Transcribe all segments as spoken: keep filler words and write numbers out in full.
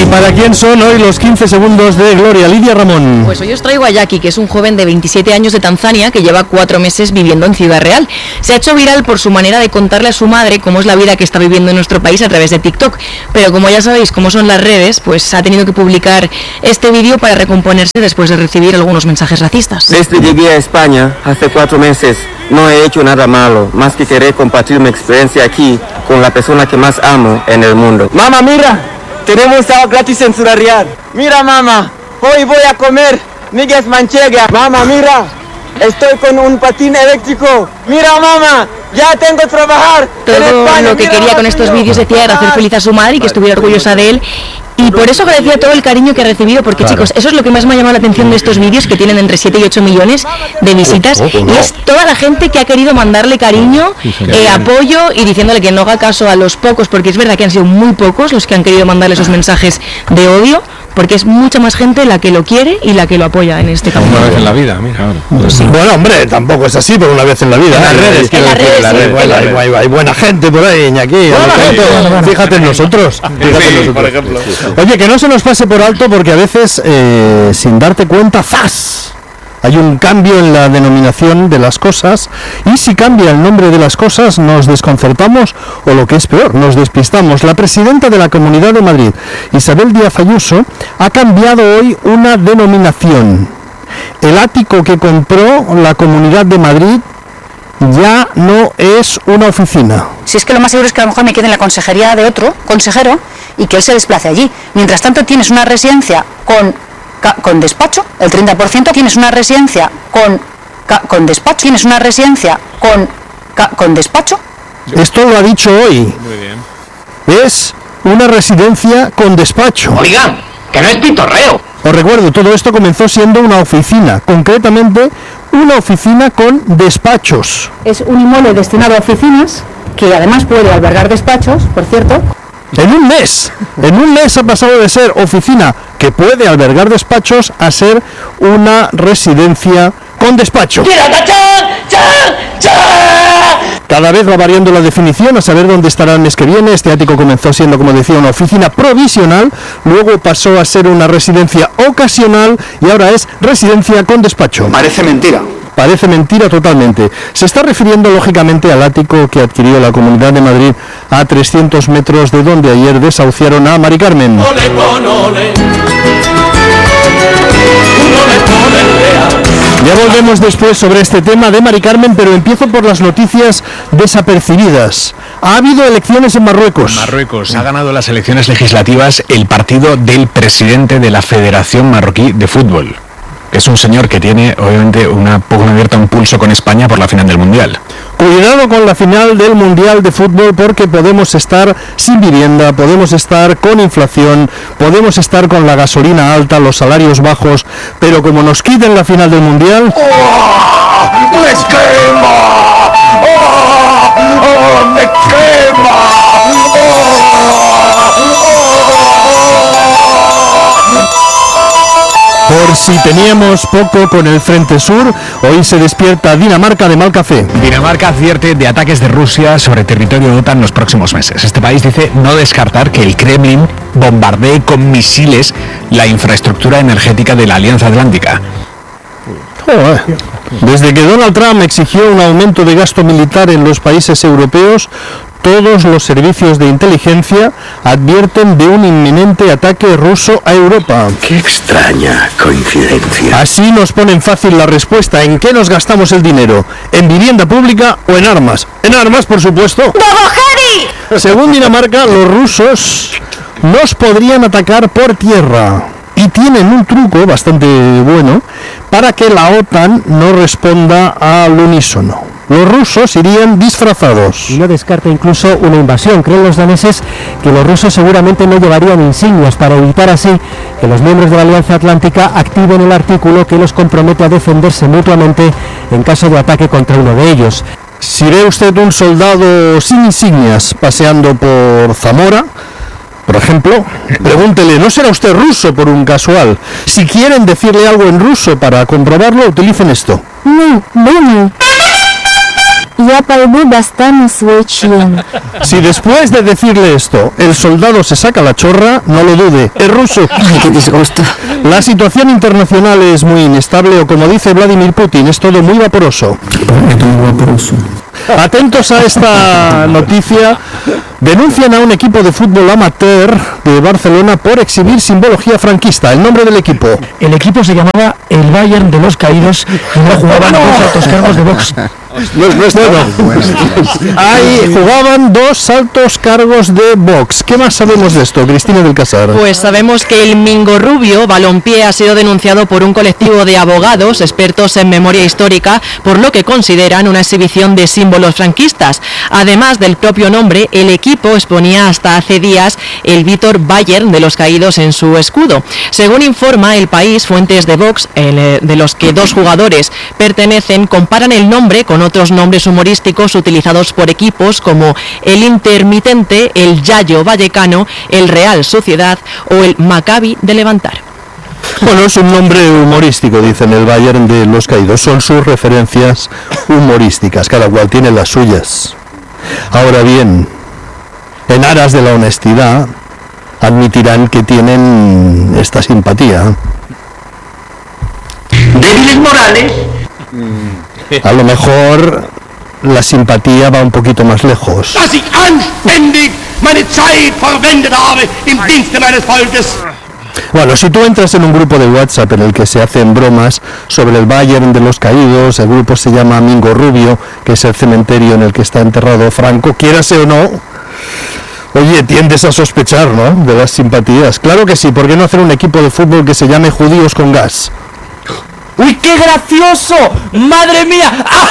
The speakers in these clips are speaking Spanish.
para quién son hoy los quince segundos de Gloria? Lidia Ramón. Pues hoy os traigo a Jackie, que es un joven de veintisiete años de Tanzania que lleva cuatro meses viviendo en Ciudad Real. Se ha hecho viral por su manera de contarle a su madre cómo es la vida que está viviendo en nuestro país a través de TikTok. Pero como ya sabéis cómo son las redes, pues ha tenido que publicar este vídeo para recomponerse después de recibir algunos mensajes racistas. Desde llegué a España hace cuatro meses, no he hecho nada malo, más que querer compartir mi experiencia aquí con la persona que más amo en el mundo. Mamá, mira, tenemos agua gratis en Ciudad Real. Mira, mamá, hoy voy a comer migas manchega. Mamá, mira, estoy con un patín eléctrico. Mira, mamá, ya tengo que trabajar. Todo lo que quería con estos vídeos, decía, era hacer feliz a su madre y que estuviera orgullosa de él. Y por eso agradecía todo el cariño que ha recibido, porque claro, chicos, eso es lo que más me ha llamado la atención de estos vídeos, que tienen entre siete y ocho millones de visitas, y es toda la gente que ha querido mandarle cariño, eh, apoyo, y diciéndole que no haga caso a los pocos, porque es verdad que han sido muy pocos los que han querido mandarle esos mensajes de odio, porque es mucha más gente la que lo quiere y la que lo apoya en este campo. Una vez en la vida, mira. Pues sí. Bueno, hombre, tampoco es así, pero una vez en la vida. En las redes, en las redes, la red, bueno, hay, hay, hay buena gente por ahí, Iñaki. Buena gente. Fíjate en nosotros. Fíjate sí, en nosotros. por ejemplo. Oye, que no se nos pase por alto, porque a veces, eh, sin darte cuenta, ¡zas!, hay un cambio en la denominación de las cosas, y si cambia el nombre de las cosas nos desconcertamos, o lo que es peor, nos despistamos. La presidenta de la Comunidad de Madrid, Isabel Díaz Ayuso, ha cambiado hoy una denominación. El ático que compró la Comunidad de Madrid ya no es una oficina. Si es que lo más seguro es que a lo mejor me quede en la consejería de otro consejero y que él se desplace allí. Mientras tanto tienes una residencia con, con despacho, el treinta por ciento tienes una residencia con, con despacho, tienes una residencia con, con despacho. Esto lo ha dicho hoy. Muy bien. Es una residencia con despacho. Oigan, que no es pitorreo. Os recuerdo, todo esto comenzó siendo una oficina, concretamente una oficina con despachos. Es un inmueble destinado a oficinas, que además puede albergar despachos, por cierto. En un mes, en un mes ha pasado de ser oficina que puede albergar despachos a ser una residencia con despacho. Cada vez va variando la definición, a saber dónde estará el mes que viene. Este ático comenzó siendo, como decía, una oficina provisional, luego pasó a ser una residencia ocasional y ahora es residencia con despacho. Parece mentira. Parece mentira totalmente. Se está refiriendo lógicamente al ático que adquirió la Comunidad de Madrid a trescientos metros de donde ayer desahuciaron a Mari Carmen. Ole con ole. Ya volvemos después sobre este tema de Mari Carmen, pero empiezo por las noticias desapercibidas. Ha habido elecciones en Marruecos. En Marruecos ha ganado las elecciones legislativas el partido del presidente de la Federación Marroquí de Fútbol. Es un señor que tiene, obviamente, una poco abierta un pulso con España por la final del Mundial. Cuidado con la final del Mundial de Fútbol, porque podemos estar sin vivienda, podemos estar con inflación, podemos estar con la gasolina alta, los salarios bajos, pero como nos quiten la final del Mundial... ¡Oh! ¡Me quema! ¡Oh! ¡Oh! ¡Me quema! Por si teníamos poco con el Frente Sur, hoy se despierta Dinamarca de mal café. Dinamarca advierte de ataques de Rusia sobre territorio de OTAN en los próximos meses. Este país dice no descartar que el Kremlin bombardee con misiles la infraestructura energética de la Alianza Atlántica. Desde que Donald Trump exigió un aumento de gasto militar en los países europeos, todos los servicios de inteligencia advierten de un inminente ataque ruso a Europa. ¡Qué extraña coincidencia! Así nos ponen fácil la respuesta. ¿En qué nos gastamos el dinero? ¿En vivienda pública o en armas? En armas, por supuesto. Según Dinamarca, los rusos nos podrían atacar por tierra. Y tienen un truco bastante bueno para que la OTAN no responda al unísono. Los rusos irían disfrazados. Y no descarta incluso una invasión. Creen los daneses que los rusos seguramente no llevarían insignias para evitar así que los miembros de la Alianza Atlántica activen el artículo que los compromete a defenderse mutuamente en caso de ataque contra uno de ellos. Si ve usted un soldado sin insignias paseando por Zamora, por ejemplo, pregúntele, ¿no será usted ruso por un casual? Si quieren decirle algo en ruso para comprobarlo, utilicen esto. No, no, no. Я пойду достану свой член. Si después de decirle esto, el soldado se saca la chorra, no lo dude, es ruso. Ay, qué disgusto. La situación internacional es muy inestable, o como dice Vladimir Putin, es todo muy vaporoso. Atentos a esta noticia. Denuncian a un equipo de fútbol amateur de Barcelona por exhibir simbología franquista. El nombre del equipo. El equipo se llamaba el Bayern de los Caídos y no jugaban dos altos cargos de box. No es nuestro. Bueno, ahí jugaban dos altos cargos de box. ¿Qué más sabemos de esto, Cristina del Casar? Pues sabemos que el Mingo Rubio balompié ha sido denunciado por un colectivo de abogados expertos en memoria histórica por lo que consideran una exhibición de símbolos franquistas. Además del propio nombre, el equipo exponía hasta hace días el Vítor Bayern de los Caídos en su escudo. Según informa El País, fuentes de Vox, el, de los que dos jugadores pertenecen, comparan el nombre con otros nombres humorísticos utilizados por equipos como el Intermitente, el Yayo Vallecano, el Real Sociedad o el Maccabi de Levantar. Bueno, es un nombre humorístico, dicen el Bayern de los Caídos. Son sus referencias humorísticas, cada cual tiene las suyas. Ahora bien, en aras de la honestidad, admitirán que tienen esta simpatía. Débiles morales. A lo mejor la simpatía va un poquito más lejos. Dass ich anständig meine Zeit verwendet habe im Dienste meines Volkes. Bueno, si tú entras en un grupo de WhatsApp en el que se hacen bromas sobre el Bayern de los Caídos, el grupo se llama Mingo Rubio, que es el cementerio en el que está enterrado Franco, quiérase o no, oye, tiendes a sospechar, ¿no?, de las simpatías. Claro que sí, ¿por qué no hacer un equipo de fútbol que se llame Judíos con Gas? ¡Uy, qué gracioso! ¡Madre mía!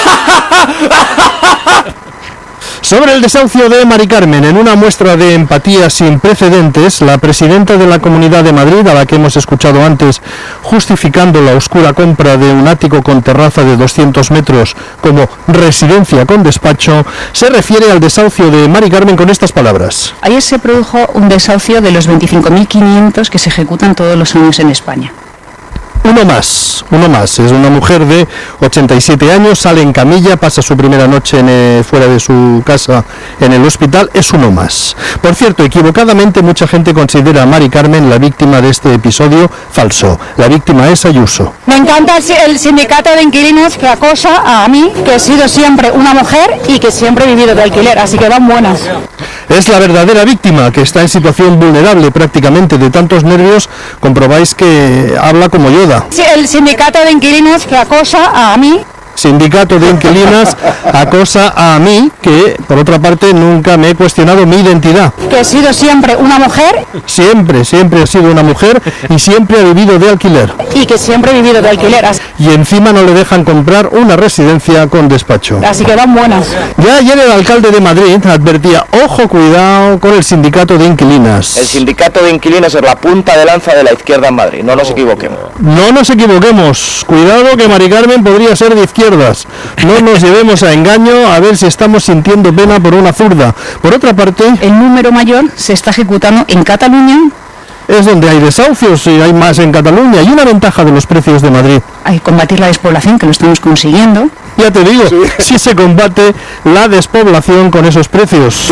Sobre el desahucio de Mari Carmen, en una muestra de empatía sin precedentes, la presidenta de la Comunidad de Madrid, a la que hemos escuchado antes, justificando la oscura compra de un ático con terraza de doscientos metros como residencia con despacho, se refiere al desahucio de Mari Carmen con estas palabras. Ayer se produjo un desahucio de los veinticinco mil quinientos que se ejecutan todos los años en España. Uno más, uno más. Es una mujer de ochenta y siete años, sale en camilla, pasa su primera noche en, eh, fuera de su casa en el hospital. Es uno más. Por cierto, equivocadamente mucha gente considera a Mari Carmen la víctima de este episodio. Falso. La víctima es Ayuso. Me encanta el sindicato de inquilinos que acosa a mí, que he sido siempre una mujer y que siempre he vivido de alquiler, así que van buenas. Es la verdadera víctima, que está en situación vulnerable prácticamente de tantos nervios. Comprobáis que habla como Yoda. Sí, el sindicato de inquilinos que acosa a mí. Sindicato de inquilinas acosa a mí, que por otra parte nunca me he cuestionado mi identidad. Que he sido siempre una mujer. Siempre, siempre he sido una mujer y siempre he vivido de alquiler. Y que siempre he vivido de alquiler. Y encima no le dejan comprar una residencia con despacho. Así que van buenas. Ya ayer el alcalde de Madrid advertía, ojo, cuidado con el sindicato de inquilinas. El sindicato de inquilinos es la punta de lanza de la izquierda en Madrid, no nos equivoquemos. No nos equivoquemos, cuidado que Mari Carmen podría ser de izquierda. No nos llevemos a engaño, a ver si estamos sintiendo pena por una zurda. Por otra parte, el número mayor se está ejecutando en Cataluña. Es donde hay desahucios y hay más en Cataluña. Y una ventaja de los precios de Madrid. Hay que combatir la despoblación, que lo estamos consiguiendo. Ya te digo, sí. Si se combate la despoblación con esos precios.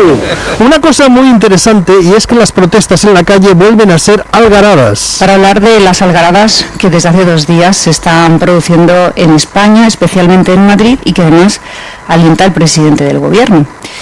Una cosa muy interesante, y es que las protestas en la calle vuelven a ser algaradas. Para hablar de las algaradas que desde hace dos días se están produciendo en España, especialmente en Madrid, y que además alienta el presidente del gobierno.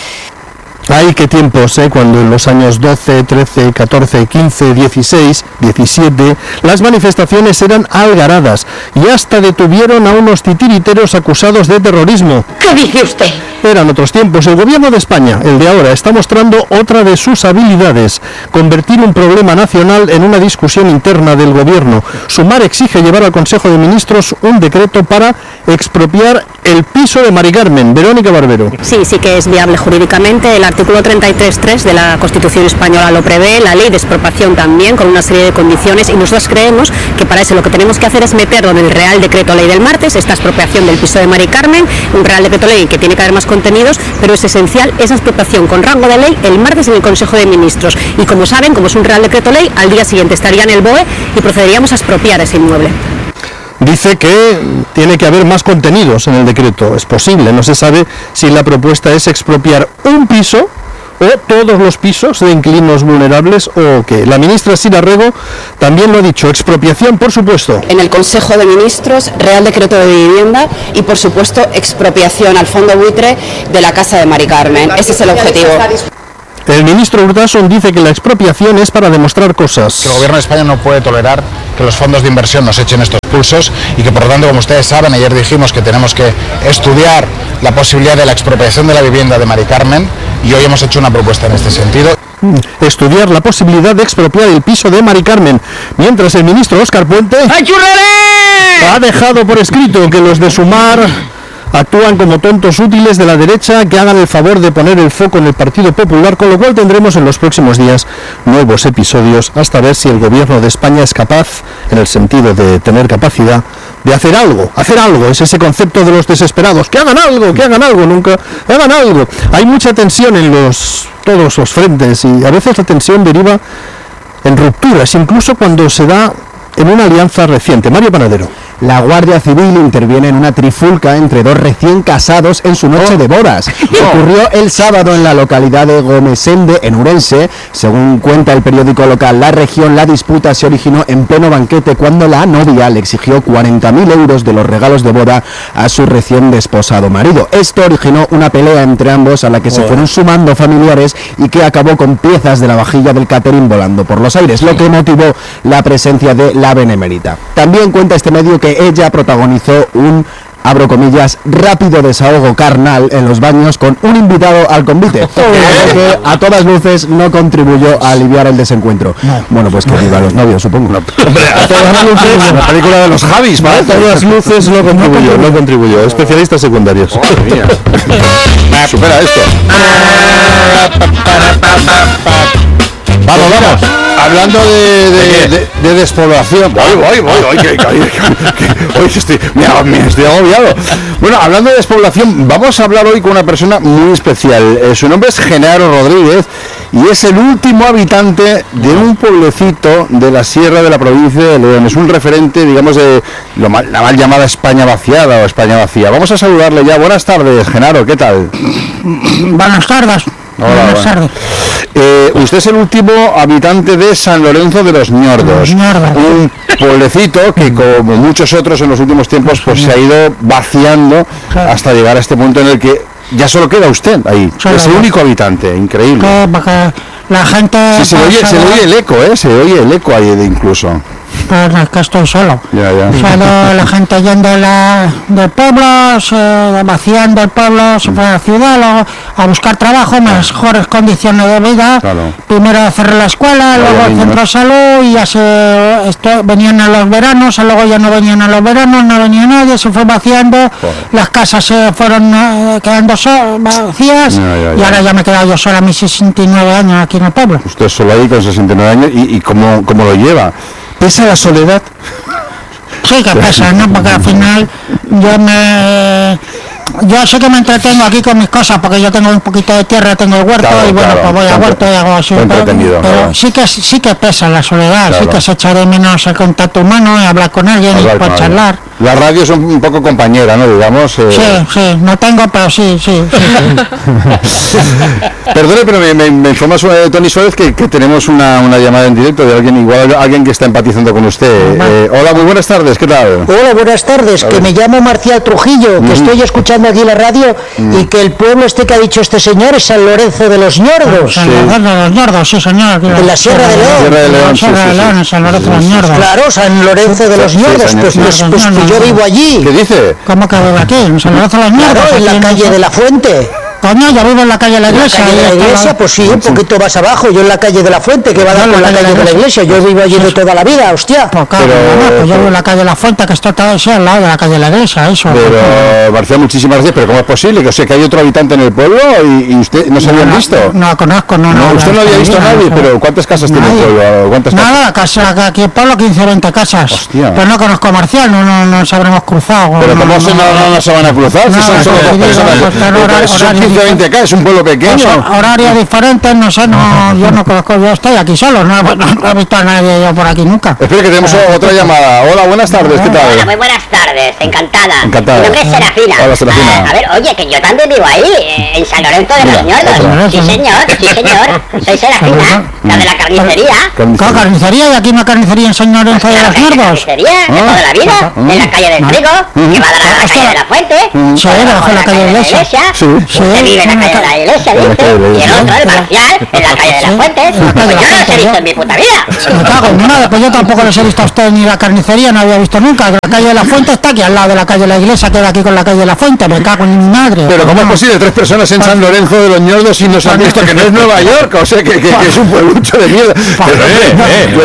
Ay, qué tiempos, ¿eh? Cuando en los años doce, trece, catorce, quince, dieciséis, diecisiete, las manifestaciones eran algaradas y hasta detuvieron a unos titiriteros acusados de terrorismo. ¿Qué dice usted? Eran otros tiempos. El gobierno de España, el de ahora, está mostrando otra de sus habilidades: convertir un problema nacional en una discusión interna del gobierno. Sumar exige llevar al Consejo de Ministros un decreto para expropiar el piso de Mari Carmen. Verónica Barbero. Sí, sí que es viable jurídicamente. El artículo treinta y tres punto tres de la Constitución española lo prevé, la ley de expropiación también, con una serie de condiciones, y nosotros creemos que para eso lo que tenemos que hacer es meterlo en el Real Decreto Ley del martes, esta expropiación del piso de Mari Carmen, un Real Decreto Ley que tiene que haber más contenidos, pero es esencial esa expropiación con rango de ley el martes en el Consejo de Ministros. Y como saben, como es un Real Decreto Ley, al día siguiente estaría en el B O E y procederíamos a expropiar ese inmueble. dice que tiene que haber más contenidos en el decreto. Es posible, no se sabe si la propuesta es expropiar un piso o todos los pisos de inquilinos vulnerables o qué. La ministra Sira Rego también lo ha dicho, expropiación por supuesto. En el Consejo de Ministros, Real Decreto de Vivienda y por supuesto expropiación al fondo buitre de la Casa de Mari Carmen. Ese es el objetivo. El ministro Urtasun dice que la expropiación es para demostrar cosas. Que el gobierno de España no puede tolerar que los fondos de inversión nos echen estos pulsos y que por lo tanto, como ustedes saben, ayer dijimos que tenemos que estudiar la posibilidad de la expropiación de la vivienda de Mari Carmen y hoy hemos hecho una propuesta en este sentido. Estudiar la posibilidad de expropiar el piso de Mari Carmen, mientras el ministro Óscar Puente ha dejado por escrito que los de Sumar actúan como tontos útiles de la derecha que hagan el favor de poner el foco en el Partido Popular, con lo cual tendremos en los próximos días nuevos episodios hasta ver si el gobierno de España es capaz, en el sentido de tener capacidad, de hacer algo, hacer algo, es ese concepto de los desesperados, que hagan algo, que hagan algo, nunca, hagan algo. Hay mucha tensión en los todos los frentes y a veces la tensión deriva en rupturas, incluso cuando se da en una alianza reciente. Mario Panadero. La Guardia Civil interviene en una trifulca entre dos recién casados en su noche oh. de bodas. Oh. Ocurrió el sábado en la localidad de Gomesende, en Urense. Según cuenta el periódico local La Región, la disputa se originó en pleno banquete cuando la novia le exigió cuarenta mil euros de los regalos de boda a su recién desposado marido. Esto originó una pelea entre ambos a la que oh. se fueron sumando familiares y que acabó con piezas de la vajilla del catering volando por los aires, lo que motivó la presencia de la benemérita. También cuenta este medio que ella protagonizó un, abro comillas, rápido desahogo carnal en los baños con un invitado al convite, que a todas luces no contribuyó a aliviar el desencuentro. No. Bueno, pues que viva los novios, supongo. No. Hombre, a todas luces, la película de los Javis, ¿vale? A todas luces no contribuyó, no contribuyó. Especialistas secundarios. Oh, supera esto. Vamos, vamos. Hablando de, de, de, de despoblación. Voy, voy, voy, voy, que, que, que, hoy estoy, me, me estoy agobiado. Bueno, hablando de despoblación, vamos a hablar hoy con una persona muy especial. Eh, su nombre es Genaro Rodríguez y es el último habitante de un pueblecito de la sierra de la provincia de León. Es un referente, digamos, de lo mal, la mal llamada España vaciada o España vacía. Vamos a saludarle ya. Buenas tardes, Genaro, ¿qué tal? Buenas tardes. Hola, buenas tardes. Eh, usted es el último habitante de San Lorenzo de los Ñordos, un pueblecito que, como muchos otros en los últimos tiempos, pues se ha ido vaciando hasta llegar a este punto en el que ya solo queda usted ahí. Es el único habitante, increíble. La gente... Sí, se oye, se oye el eco, ¿eh? Se oye el eco ahí de incluso. Pues es que estoy solo. Ya, ya. Solo la gente yendo la, del pueblo, se, vaciando el pueblo, se fue a la ciudad, luego a buscar trabajo, mejores condiciones de vida. Claro. Primero cerré la escuela, luego el centro de salud, y ya se esto, venían a los veranos, luego ya no venían a los veranos, no venía nadie, se fue vaciando, Joder. Las casas se fueron eh, quedando so, vacías, ya, ya, ya. Y ahora ya me he quedado yo sola a mis sesenta y nueve años aquí en el pueblo. Usted solo ahí con sesenta y nueve años, ¿y, y cómo, cómo lo lleva? ¿Pesa la soledad? Sí que pesa, ¿no? Porque al final yo me... Yo sé que me entretengo aquí con mis cosas porque yo tengo un poquito de tierra, tengo el huerto, claro, y bueno, claro, pues voy al huerto y hago así. Pero, pero sí que sí que pesa la soledad, claro. Sí que se echa de menos el contacto humano y hablar con alguien hablar y para charlar. La radio es un poco compañera, ¿no? Digamos. Eh... Sí, sí, no tengo, pero sí, sí. sí. Perdone, pero me, me, me informa eh, Tony Suárez que, que tenemos una, una llamada en directo de alguien, igual alguien que está empatizando con usted. Eh, hola, muy buenas tardes, ¿qué tal? Hola, buenas tardes, que me llamo Marcial Trujillo, que mm. estoy escuchando aquí la radio mm. y que el pueblo este que ha dicho este señor es San Lorenzo de los Ñordos. San Lorenzo de los Ñordos, sí señor. De la Sierra de León. Sierra de León, Sierra de León, San Lorenzo de los Ñordos. Claro, San Lorenzo de los Ñordos, pues, pues, pues, pues yo vivo allí. ¿Qué dice? ¿Cómo que vive aquí? En San Lorenzo de los Ñordos. Claro, en la calle de la Fuente. Coño, yo vivo en la calle de la iglesia. ¿La calle de la iglesia? La... Pues sí, un poquito más abajo. Yo en la calle de la Fuente, que va a dar con la calle de la iglesia. Yo vivo allí de toda la vida, hostia. Pues claro, pero, no, pues yo vivo en la calle de la Fuente, que está todo eso al lado de la calle de la iglesia, eso. Pero, Marcial, muchísimas gracias, pero ¿cómo es posible? Que o sea, que hay otro habitante en el pueblo y, y usted no se habían no, visto. No la conozco, no, no. No, usted no había visto a nadie, pero ¿cuántas casas tiene el pueblo? ¿Cuántas Nada, casa, aquí el pueblo quince, veinte casas. Hostia. Pero no conozco a Marcial, no, no, no nos habremos cruzado. Pero ¿cómo no, se, no, no, no se van a cruzar? Si son solo dos personas. quince o veinte K, es un pueblo pequeño. Pues, horarios diferentes, no sé, no, yo no conozco, yo estoy aquí solo, no, no, no he visto a nadie yo por aquí nunca. Espera que tenemos eh, otra llamada. Hola, buenas tardes, ¿qué tal? Hola, muy buenas tardes, encantada. Encantada. Mi nombre es Serafina. Hola, Serafina. Ah, a ver, oye, que yo también vivo ahí, eh, en San Lorenzo de los Ñordos. Sí, señor, sí, señor. Soy Serafina, la de la carnicería. ¿Qué carnicería? ¿Y aquí una carnicería en San Lorenzo de los Ñordos? Carnicería, de toda la vida, en la calle del Trigo, que va a dar a la calle de la Fuente. Sí, bajo la calle de la Iglesia. Sí, usted vive en la calle de la Iglesia, dice. Y el otro, el Marcial, en la calle de la Fuente. Pues yo no los he visto en mi puta vida. Me cago en nada, pues yo tampoco los he visto a usted ni la carnicería, no había visto nunca. La calle de la Fuente está aquí al lado de la calle de la Iglesia, queda aquí con la calle de la Fuente. Me cago en mi madre. Pero ¿cómo es posible? Tres personas en San Lorenzo de los Ñordos y no se han visto que no es Nueva York, o sea, que, que, que es un pueblucho de mierda. Pero, eh, eh,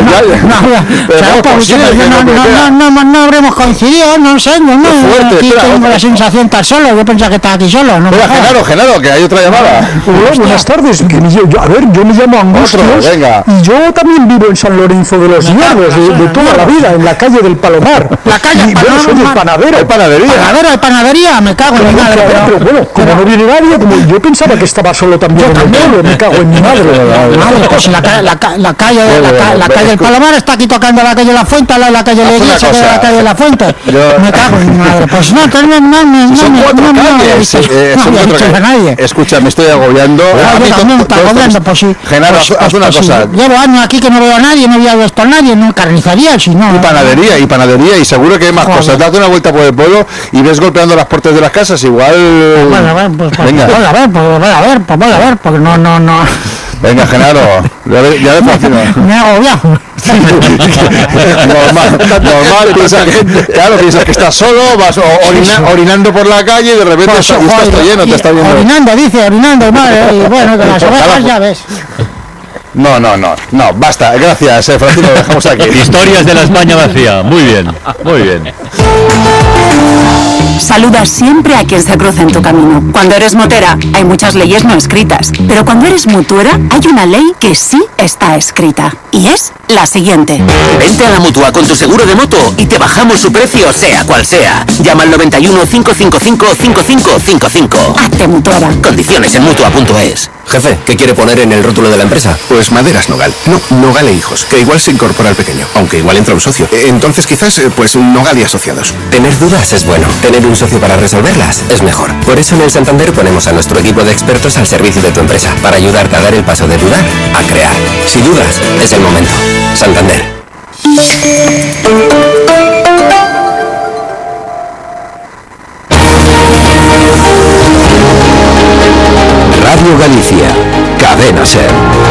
no, no, no, no habremos coincidido, no sé, no, no. Fuerte, aquí espera, tengo otra. la sensación de estar solo, yo pensaba que estaba aquí solo. No, Hola, Genaro, Genaro, que hay otra llamada. Hola, buenas tardes. Que yo, yo- a ver, yo me llamo Angustios Otro, venga. y yo también vivo en San Lorenzo de los Ñordos, de, de toda la vida, en la calle del Palomar. La calle y, bueno, soy el panadero. Hay panadería. Panadero, hay panadería, me cago en mi madre. Pero, pero bueno, como no viene nadie, como yo pensaba que estaba solo también en el pueblo, me cago en mi madre. Madre, pues la, ca- la, ca- la calle, Bueno, la, ca- bueno, la calle del escu- Palomar está aquí tocando la calle de la Fuente, al lado de la calle de la Haz una Iglesia, que es cosa. la calle de la Fuente. Yo- Me cago en mi madre. Pues no, no, no, no, no, Son no, cuatro no, no, no, he calles. visto- eh, no son había cuatro visto a calles. nadie. Escucha, me estoy agobiando. Ah, A mí yo to- también me está todo esto- agobiando, pues sí. Genaro, Pues- haz, haz pues- una pues sí. cosa. Llevo años aquí que no veo a nadie, no había visto a nadie, no carnicería, si no. Y panadería, y panadería, y seguro que hay más Joder. cosas. Date una vuelta por el pueblo y ves golpeando las puertas de las casas, igual... Bueno, a ver, pues, pues, Venga. pues, a ver, pues, voy a ver, pues voy a ver, porque no, no, no. Venga, Genaro, ya ves ya ves fácil. Me he agobiado. normal, normal, piensa que, claro, piensas que estás solo, vas o- orina- orinando por la calle y de repente Pues, eso- y joder, estás todo lleno, y te está viendo. Orinando, dice, orinando, madre, y bueno, con las ovejas ya ves. No, no, no, no, basta, gracias, eh, Francisco, lo dejamos aquí. Historias de la España vacía. Muy bien, muy bien. Saluda siempre a quien se cruza en tu camino. Cuando eres motera, hay muchas leyes no escritas. Pero cuando eres mutuera, hay una ley que sí está escrita. Y es la siguiente. Vente a la Mutua con tu seguro de moto y te bajamos su precio, sea cual sea. Llama al noventa y uno, cinco cinco cinco, cinco cinco cinco cinco. Hazte mutuera. Condiciones en Mutua punto es. Jefe, ¿qué quiere poner en el rótulo de la empresa? Pues Maderas Nogal. No, Nogal e Hijos, que igual se incorpora al pequeño, aunque igual entra un socio. Eh, Entonces quizás, eh, pues Nogal y Asociados. Tener dudas es bueno. Tener un socio para resolverlas es mejor. Por eso en el Santander ponemos a nuestro equipo de expertos al servicio de tu empresa, para ayudarte a dar el paso de dudar a crear. Si dudas, es el momento. Santander. Radio Galicia, Cadena Ser.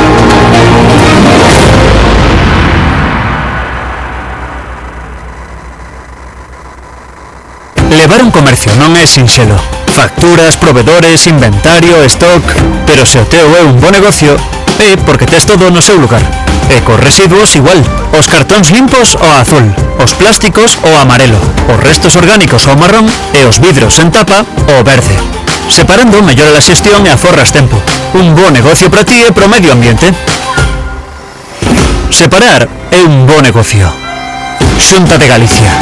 Levar un comercio non é sinxelo. Facturas, provedores, inventario, stock... Pero se o teu é un bo negocio, é porque tes todo no seu lugar. E cos residuos igual. Os cartóns limpos o azul, os plásticos o amarelo, os restos orgánicos o marrón e os vidros en tapa o verde. Separando mellora a xestión e aforras tempo. Un bo negocio para ti e pro medio ambiente. Separar é un bo negocio. Xunta de Galicia.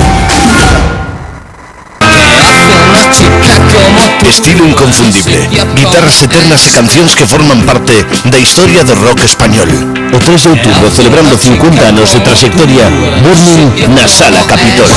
Estilo inconfundible, guitarras eternas e cancións que forman parte da historia do rock español. O tres de outubro, celebrando cincuenta anos de trayectoria, Burning na Sala Capitol.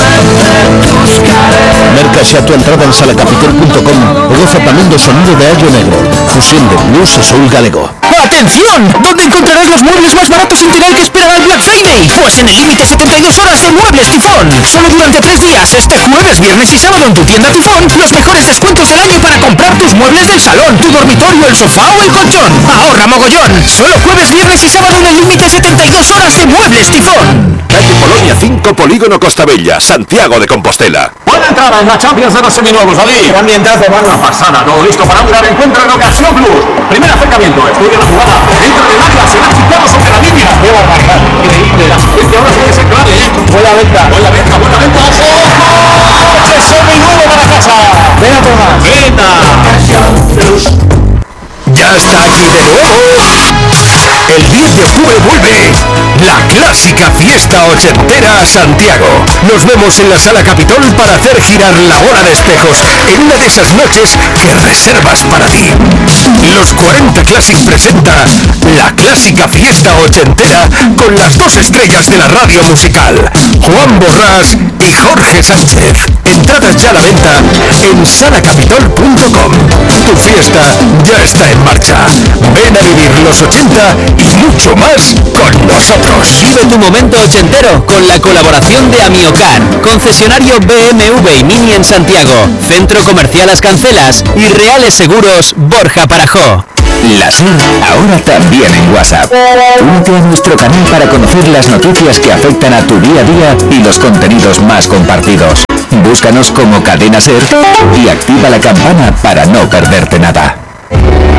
Merca xa a tua entrada en sala capitol punto com e goza tamén do sonido de Allo Negro, fusión de blues e soul galego. ¡Atención! ¿Dónde encontrarás los muebles más baratos sin tener que esperar al Black Friday? Pues en el límite setenta y dos horas de Muebles Tifón. Solo durante tres días, este jueves, viernes y sábado en tu tienda Tifón, los mejores descuentos del año para comprar tus muebles del salón, tu dormitorio, el sofá o el colchón. ¡Ahorra mogollón! Solo jueves, viernes y sábado en el límite setenta y dos horas de Muebles Tifón. Calle Polonia cinco, Polígono Costa Bella, Santiago de Compostela. Buena entrada en la Champions de los seminuevos, David. Ambientazo, buena pasada, todo listo para un gran encuentro en Ocasión Plus. Primer acercamiento, estudia la jugada. Dentro del área, se va chicado sobre la línea. ¡Qué barbaridad! Increíble, la asistencia ahora sí que se clave, ¿eh? Buena venta, buena venta, buena venta. ¡Ojo! ¡Ese seminuevo para casa! ¡Ven a tomar! ¡Venta! Ocasión Plus. Ya está aquí de nuevo. El diez de octubre vuelve La Clave Clásica Fiesta Ochentera Santiago. Nos vemos en la Sala Capitol para hacer girar la bola de espejos en una de esas noches que reservas para ti. Los cuarenta Classic presenta la Clásica Fiesta Ochentera con las dos estrellas de la radio musical, Juan Borrás y Jorge Sánchez. Entradas ya a la venta en sala capitol punto com. Tu fiesta ya está en marcha. Ven a vivir los ochenta y mucho más con nosotros. Vive tu momento ochentero con la colaboración de Amiocar, concesionario B M W y Mini en Santiago, Centro Comercial Las Cancelas y Reales Seguros Borja Parajó. La SER ahora también en WhatsApp. Únete a nuestro canal para conocer las noticias que afectan a tu día a día y los contenidos más compartidos. Búscanos como Cadena SER y activa la campana para no perderte nada.